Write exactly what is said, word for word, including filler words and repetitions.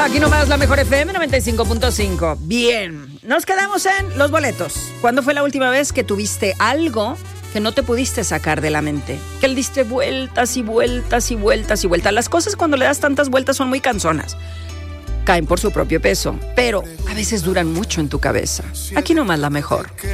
Aquí nomás la mejor F M noventa y cinco punto cinco. Bien, nos quedamos en los boletos. ¿Cuándo fue la última vez que tuviste algo que no te pudiste sacar de la mente? Que le diste vueltas y vueltas y vueltas y vueltas. Las cosas cuando le das tantas vueltas son muy cansonas. Caen por su propio peso, pero a veces duran mucho en tu cabeza. Aquí nomás la mejor.